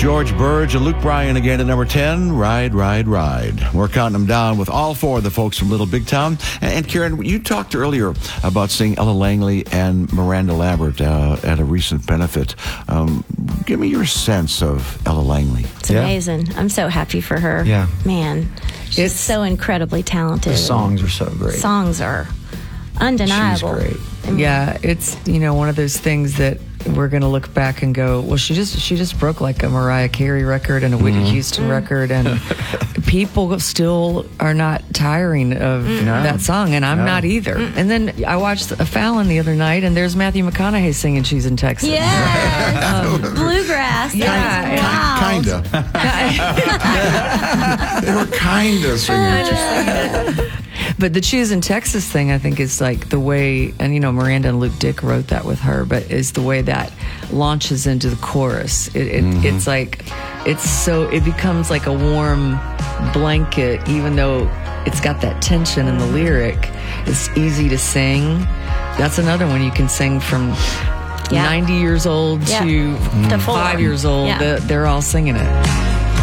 George Burge and Luke Bryan again at number 10, Ride, Ride, Ride. We're counting them down with all four of the folks from Little Big Town. And Karen, you talked earlier about seeing Ella Langley and Miranda Lambert at a recent benefit. Give me your sense of Ella Langley. It's amazing. I'm so happy for her. Yeah. Man, she's so incredibly talented. The songs are so great. Songs are undeniable. She's great. Yeah, it's, one of those things that we're going to look back and go, well, she just broke like a Mariah Carey record and a Whitney Houston record, and people still are not tiring of that song, and I'm not either. And then I watched Fallon the other night, and there's Matthew McConaughey singing She's in Texas. Yeah. Bluegrass. Yeah. Wow. Kinda. They were kinda singing. But the Choose in Texas thing, I think, is like the way, and Miranda and Luke Dick wrote that with her, but is the way that launches into the chorus. It's like, it becomes like a warm blanket, even though it's got that tension in the lyric. It's easy to sing. That's another one you can sing from 90 years old to 5 years old. Yeah. They're all singing it.